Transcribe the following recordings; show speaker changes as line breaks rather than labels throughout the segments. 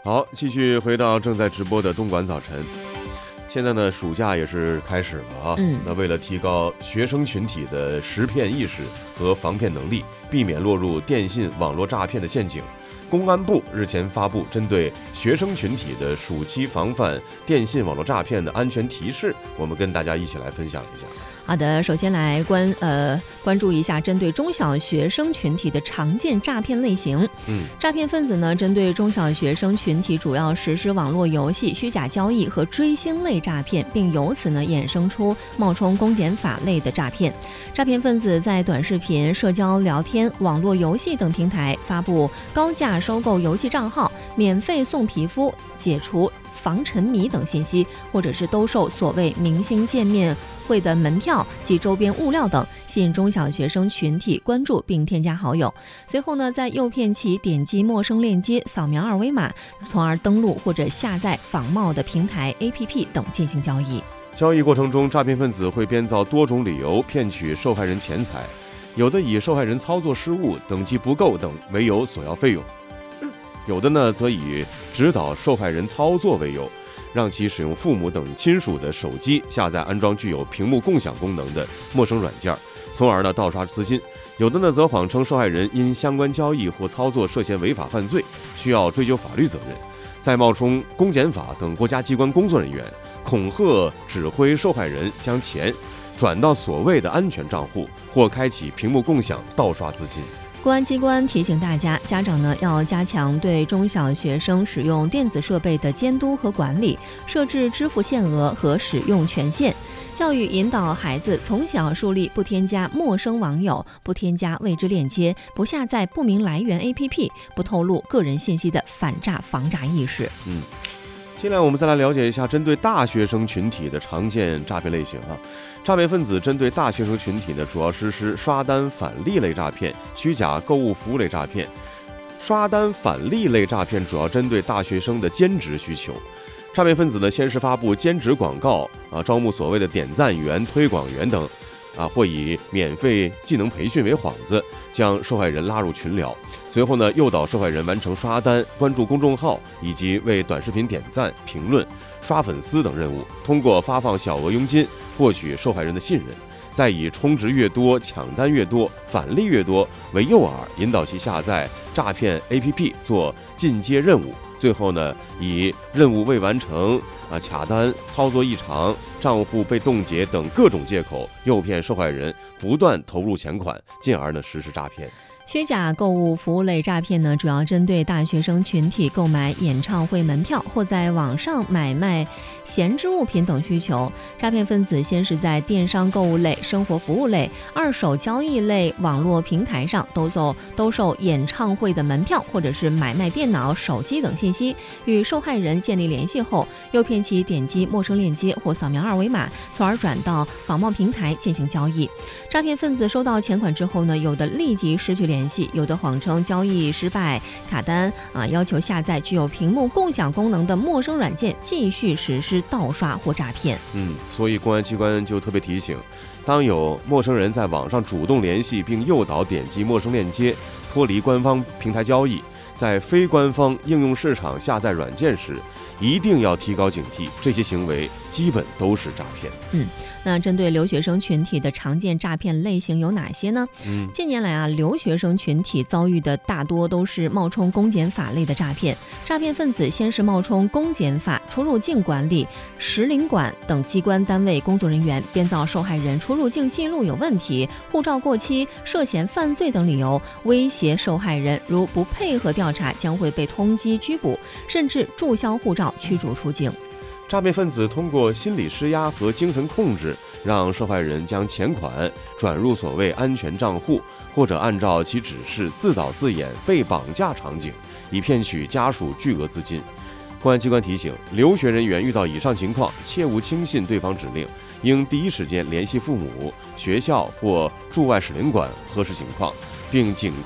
好，继续回到正在直播的东莞早晨。现在呢，暑假也是开始了啊。那为了提高学生群体的识骗意识和防骗能力，避免落入电信网络诈骗的陷阱，公安部日前发布针对学生群体的暑期防范电信网络诈骗的安全提示，我们跟大家一起来分享一下。
好的，首先来关注一下针对中小学生群体的常见诈骗类型。诈骗分子呢，针对中小学生群体主要实施网络游戏、虚假交易和追星类诈骗，并由此呢衍生出冒充公检法类的诈骗。诈骗分子在短视频、社交聊天、网络游戏等平台发布高价收购游戏账号、免费送皮肤、解除防沉迷等信息，或者是兜售所谓明星见面会的门票及周边物料等，吸引中小学生群体关注并添加好友。随后呢，再诱骗其点击陌生链接，扫描二维码，从而登录或者下载仿冒的平台 APP 等进行交易。
交易过程中，诈骗分子会编造多种理由骗取受害人钱财，有的以受害人操作失误、等级不够等为由索要费用，有的呢则以指导受害人操作为由，让其使用父母等亲属的手机下载安装具有屏幕共享功能的陌生软件，从而呢盗刷资金。有的呢则谎称受害人因相关交易或操作涉嫌违法犯罪，需要追究法律责任，再冒充公检法等国家机关工作人员，恐吓指挥受害人将钱转到所谓的安全账户，或开启屏幕共享盗刷资金。
公安机关提醒大家，家长呢要加强对中小学生使用电子设备的监督和管理，设置支付限额和使用权限，教育引导孩子从小树立不添加陌生网友、不添加未知链接、不下载不明来源 APP、不透露个人信息的反诈防诈意识。
接下来我们再来了解一下针对大学生群体的常见诈骗类型啊。诈骗分子针对大学生群体呢，主要实施刷单返利类诈骗、虚假购物服务类诈骗。刷单返利类诈骗主要针对大学生的兼职需求。诈骗分子呢，先是发布兼职广告招募所谓的点赞员、推广员等或以免费技能培训为幌子，将受害人拉入群聊，随后呢，诱导受害人完成刷单、关注公众号以及为短视频点赞、评论、刷粉丝等任务，通过发放小额佣金获取受害人的信任，再以充值越多、抢单越多、返利越多为诱饵，引导其下载诈骗 APP 做进阶任务，最后呢，以任务未完成卡单、操作异常、账户被冻结等各种借口，诱骗受害人不断投入钱款，进而呢实施诈骗。
虚假购物服务类诈骗呢，主要针对大学生群体购买演唱会门票或在网上买卖闲置物品等需求。诈骗分子先是在电商购物类、生活服务类、二手交易类网络平台上兜售演唱会的门票，或者是买卖电脑、手机等信息，与受害人建立联系后，诱骗其点击陌生链接或扫描二维码，从而转到仿冒平台进行交易。诈骗分子收到钱款之后呢，有的立即失去联系，有的谎称交易失败、卡单要求下载具有屏幕共享功能的陌生软件，继续实施盗刷或诈骗。
所以公安机关就特别提醒，当有陌生人在网上主动联系并诱导点击陌生链接，脱离官方平台交易，在非官方应用市场下载软件时，一定要提高警惕，这些行为基本都是诈骗。
那针对留学生群体的常见诈骗类型有哪些呢？近年来留学生群体遭遇的大多都是冒充公检法类的诈骗。诈骗分子先是冒充公检法、出入境管理、使领馆等机关单位工作人员，编造受害人出入境记录有问题、护照过期、涉嫌犯罪等理由，威胁受害人如不配合调查将会被通缉拘捕，甚至注销护照、驱逐出境。
诈骗分子通过心理施压和精神控制，让受害人将钱款转入所谓安全账户，或者按照其指示自导自演被绑架场景，以骗取家属巨额资金。公安机关提醒，留学人员遇到以上情况，切勿轻信对方指令，应第一时间联系父母、学校或驻外使领馆核实情况，并尽快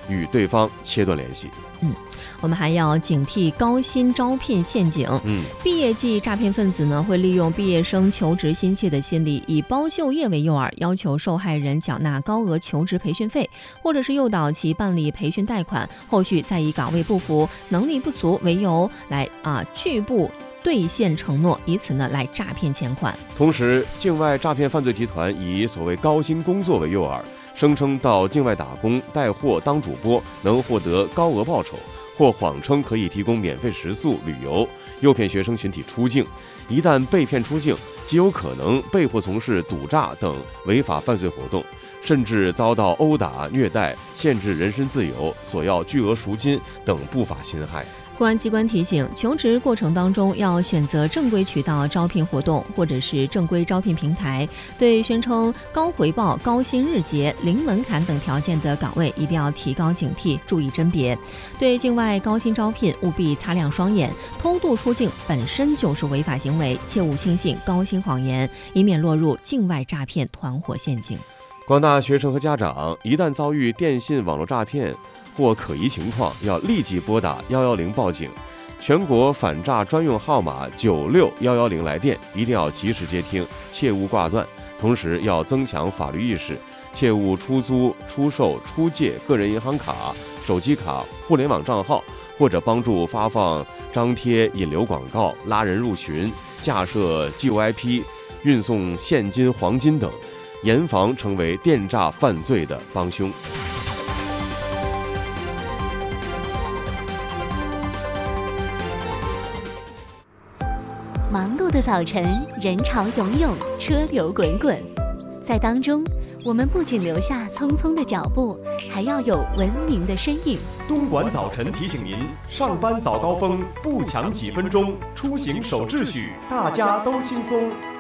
与对方切断联系。
我们还要警惕高薪招聘陷阱。毕业季诈骗分子呢会利用毕业生求职心切的心理，以包就业为诱饵，要求受害人缴纳高额求职培训费，或者是诱导其办理培训贷款，后续再以岗位不符、能力不足为由来拒不兑现承诺，以此呢来诈骗钱款。
同时，境外诈骗犯罪集团以所谓高薪工作为诱饵，声称到境外打工、带货、当主播能获得高额报酬，或谎称可以提供免费食宿、旅游，诱骗学生群体出境。一旦被骗出境，极有可能被迫从事赌诈等违法犯罪活动，甚至遭到殴打、虐待、限制人身自由、索要巨额赎金等不法侵害。
公安机关提醒，求职过程当中要选择正规渠道招聘活动，或者是正规招聘平台。对宣称高回报、高薪日结、零门槛等条件的岗位，一定要提高警惕，注意甄别。对境外高薪招聘，务必擦亮双眼。偷渡出境本身就是违法行为，切勿轻信高薪谎言，以免落入境外诈骗团伙陷阱。
广大学生和家长，一旦遭遇电信网络诈骗或可疑情况，要立即拨打110报警。全国反诈专用号码96110来电，一定要及时接听，切勿挂断。同时要增强法律意识，切勿出租、出售、出借个人银行卡、手机卡、互联网账号，或者帮助发放张贴、引流广告、拉人入群、架设 GOIP、运送现金、黄金等，严防成为电诈犯罪的帮凶。
忙碌的早晨，人潮涌涌，车流滚滚，在当中，我们不仅留下匆匆的脚步，还要有文明的身影。
东莞早晨提醒您：上班早高峰不抢几分钟，出行守秩序，大家都轻松。